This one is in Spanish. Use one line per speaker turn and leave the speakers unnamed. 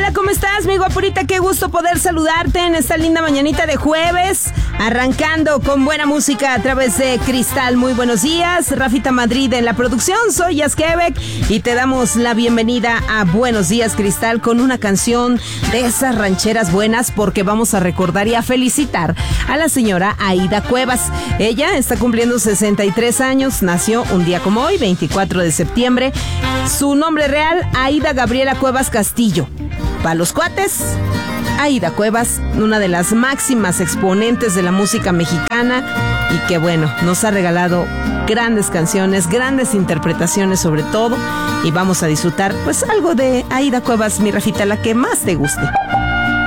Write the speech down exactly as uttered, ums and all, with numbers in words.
Hola, ¿cómo estás, mi guapurita? Qué gusto poder saludarte en esta linda mañanita de jueves, arrancando con buena música a través de Cristal. Muy buenos días, Rafita Madrid en la producción, soy Yasquebec y te damos la bienvenida a Buenos Días, Cristal, con una canción de esas rancheras buenas, porque vamos a recordar y a felicitar a la señora Aida Cuevas. Ella está cumpliendo sesenta y tres años, nació un día como hoy, veinticuatro de septiembre. Su nombre real, Aida Gabriela Cuevas Castillo. Para los cuates, Aida Cuevas, una de las máximas exponentes de la música mexicana y que, bueno, nos ha regalado grandes canciones, grandes interpretaciones sobre todo, y vamos a disfrutar pues algo de Aida Cuevas, mi Rafita, la que más te guste.